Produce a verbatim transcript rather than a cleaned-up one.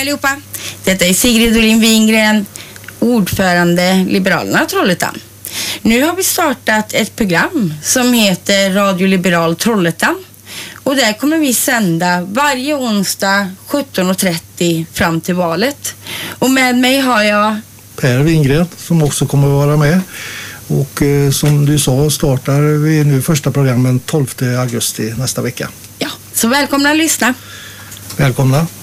allihopa, detta är Sigrid Olin Wingren, ordförande Liberalerna Trollhättan. Nu har vi startat ett program som heter Radio Liberal Trollhättan. Och där kommer vi sända varje onsdag sjutton och trettio fram till valet. Och med mig har jag Per Wingren som också kommer att vara med. Och eh, som du sa startar vi nu första programmen tolfte augusti nästa vecka. Ja, så välkomna att lyssna. Välkomna.